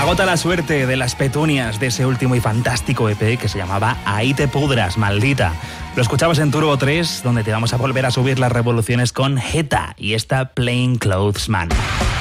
Agota la suerte de las petunias de ese último y fantástico EP que se llamaba Ahí te pudras, maldita. Lo escuchabas en Turbo 3, donde te vamos a volver a subir las revoluciones con Jeta y esta Plain Clothes Man.